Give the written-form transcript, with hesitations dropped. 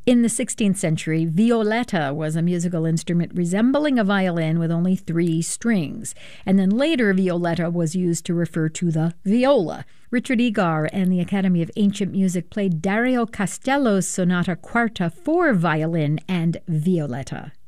In the 16th century, violetta was a musical instrument resembling a violin with only 3 strings. And then later, violetta was used to refer to the viola. Richard Egar and the Academy of Ancient Music played Dario Castello's Sonata Quarta for violin and violetta.